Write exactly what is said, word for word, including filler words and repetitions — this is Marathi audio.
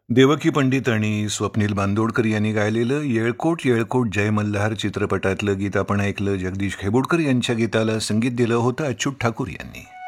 देवकी पंडित आणि स्वप्नील बांदोडकर यांनी गायलेलं येळकोट येळकोट जय मल्हार चित्रपटातलं गीत आपण ऐकलं. जगदीश खेबुडकर यांच्या गीताला संगीत दिलं होतं अच्युत ठाकूर यांनी.